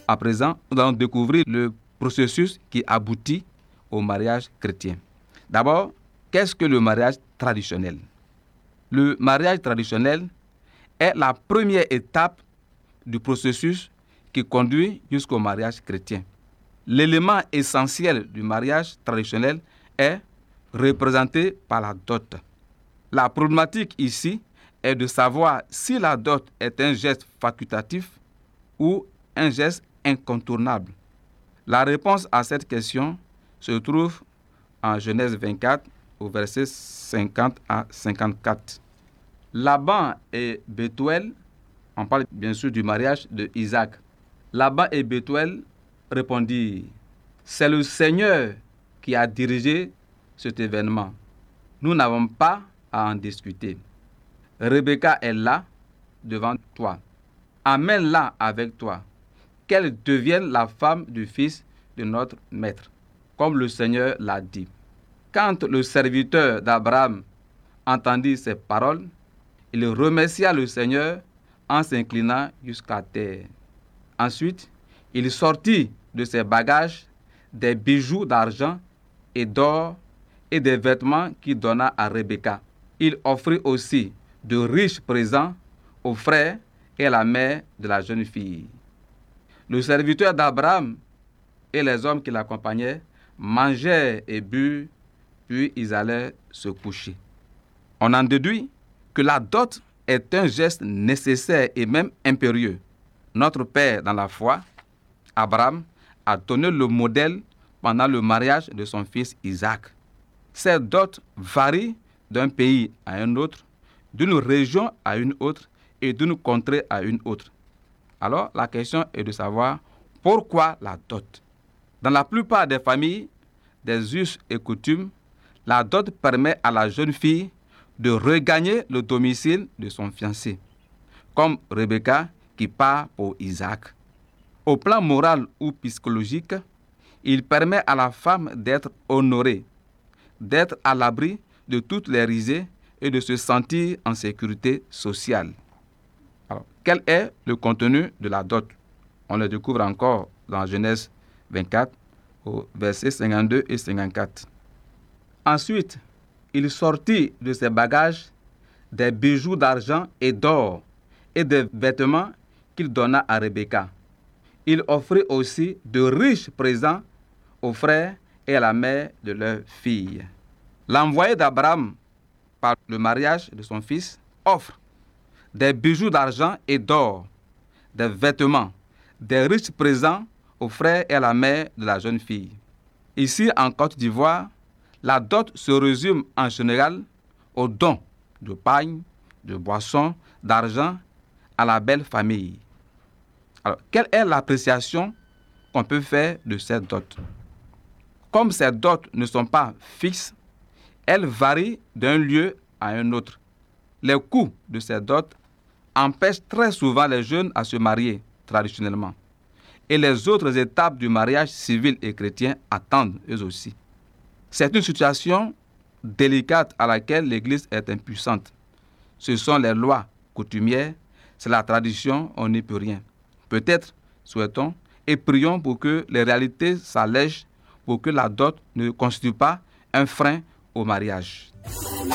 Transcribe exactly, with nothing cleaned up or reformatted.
À présent, nous allons découvrir le processus qui aboutit au mariage chrétien. D'abord, qu'est-ce que le mariage traditionnel? Le mariage traditionnel est la première étape du processus qui conduit jusqu'au mariage chrétien. L'élément essentiel du mariage traditionnel est représenté par la dot. La problématique ici est de savoir si la dot est un geste facultatif ou un geste incontournable. La réponse à cette question se trouve en Genèse vingt-quatre, au verset cinquante à cinquante-quatre. Laban et Bethuel, on parle bien sûr du mariage de Isaac. Laban et Bethuel répondirent, « C'est le Seigneur qui a dirigé cet événement. Nous n'avons pas à en discuter. Rebecca est là, devant toi. Amène-la avec toi, qu'elle devienne la femme du fils de notre maître, comme le Seigneur l'a dit. » Quand le serviteur d'Abraham entendit ces paroles, il remercia le Seigneur en s'inclinant jusqu'à terre. Ensuite, il sortit de ses bagages des bijoux d'argent et d'or et des vêtements qu'il donna à Rebecca. Il offrit aussi de riches présents aux frères et à la mère de la jeune fille. Le serviteur d'Abraham et les hommes qui l'accompagnaient mangèrent et burent, puis ils allèrent se coucher. On en déduit que la dot est un geste nécessaire et même impérieux. Notre père dans la foi, Abraham, a donné le modèle pendant le mariage de son fils Isaac. Cette dot varie d'un pays à un autre, d'une région à une autre et d'une contrée à une autre. Alors, la question est de savoir pourquoi la dot. Dans la plupart des familles, des us et coutumes, la dot permet à la jeune fille de regagner le domicile de son fiancé, comme Rebecca qui part pour Isaac. Au plan moral ou psychologique, il permet à la femme d'être honorée, d'être à l'abri de toutes les risées et de se sentir en sécurité sociale. Alors, quel est le contenu de la dot? On le découvre encore dans Genèse vingt-quatre, au verset cinquante-deux et cinquante-quatre. Ensuite, il sortit de ses bagages des bijoux d'argent et d'or et des vêtements qu'il donna à Rebecca. Il offrit aussi de riches présents aux frères et à la mère de leur fille. L'envoyé d'Abraham, par le mariage de son fils, offre des bijoux d'argent et d'or, des vêtements, des riches présents aux frères et à la mère de la jeune fille. Ici, en Côte d'Ivoire, la dot se résume en général aux dons de pain, de boissons, d'argent à la belle famille. Alors, quelle est l'appréciation qu'on peut faire de cette dot? Comme ces dots ne sont pas fixes, elles varient d'un lieu à un autre. Les coûts de ces dots empêchent très souvent les jeunes à se marier traditionnellement. Et les autres étapes du mariage civil et chrétien attendent eux aussi. C'est une situation délicate à laquelle l'Église est impuissante. Ce sont les lois coutumières, c'est la tradition, on n'y peut rien. Peut-être, souhaitons et prions pour que les réalités s'allègent, pour que la dot ne constitue pas un frein au mariage.